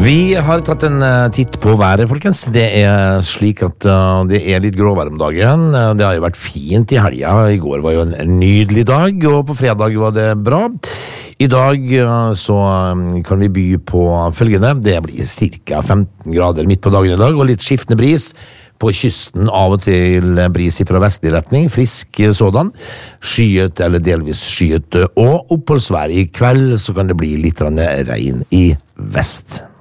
Vi har tatt en titt på været, folkens. Det slik at det litt gråvær om dagen. Det har jo vært fint i helga. I går var jo en nydelig dag, og på fredag var det bra. I dag så kan vi by på følgende. Det blir cirka 15 grader midt på dagen i dag, og litt skiftende bris. På kysten av og til bris fra vestlig retning, frisk sådan, skyet eller delvis skyet, og oppholdsvær i kveld så kan det bli litt regn i vest.